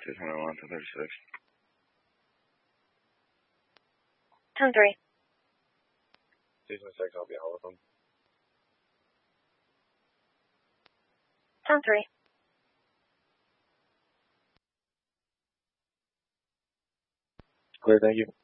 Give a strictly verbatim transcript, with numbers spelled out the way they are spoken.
two twenty-one to thirty-six. ten three. two twenty-six, I'll be out with them. ten three. Clear, thank you.